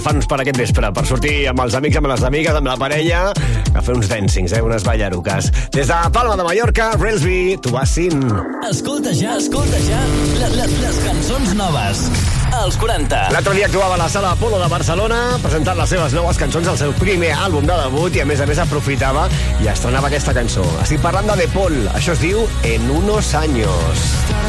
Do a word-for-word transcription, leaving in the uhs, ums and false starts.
Fans per aquest vespre, per sortir amb els amics, amb les amigues, amb la parella, a fer uns dancings, eh, unes ballaruques. Des de Palma de Mallorca, Railsby, Tubassin. Escolta ja, escolta ja, les, les, les cançons noves. Els quaranta. L'altre dia actuava a la Sala Apolo de Barcelona, presentant les seves noves cançons al seu primer àlbum de debut, i a més a més aprofitava i estrenava aquesta cançó. Estic parlant de De Paul, això es diu En unos años.